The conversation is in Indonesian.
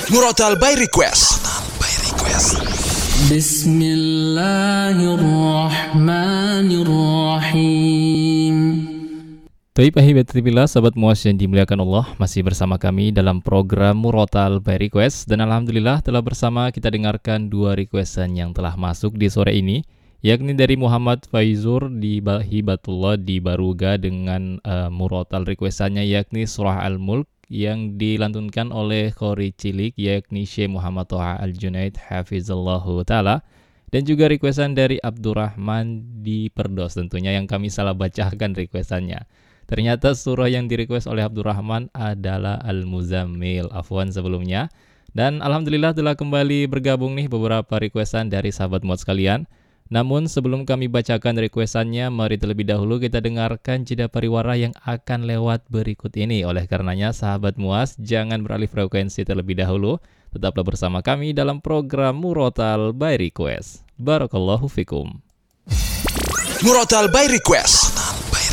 Murotal by Request. Bismillahirrahmanirrahim. Baik, ahibatillah, sahabat Muas yang dimuliakan Allah, masih bersama kami dalam program Murotal by Request. Dan alhamdulillah telah bersama kita dengarkan dua requestan yang telah masuk di sore ini, yakni dari Muhammad Faizur di Hibatullah di Baruga dengan Murotal requestannya yakni Surah Al-Mulk yang dilantunkan oleh Qori Cilik yakni Syekh Muhammad Toha Al-Junaid Hafizallahu Ta'ala. Dan juga requestan dari Abdurrahman di Perdos tentunya yang kami salah bacakan requestannya. Ternyata surah yang direquest oleh Abdurrahman adalah Al-Muzammil. Afwan sebelumnya. Dan alhamdulillah telah kembali bergabung nih beberapa requestan dari sahabat Muat sekalian. Namun sebelum kami bacakan requestannya, mari terlebih dahulu kita dengarkan jeda pariwara yang akan lewat berikut ini. Oleh karenanya sahabat Muas, jangan beralih frekuensi terlebih dahulu. Tetaplah bersama kami dalam program Murotal by Request. Barakallahu fikum. Murotal by Request.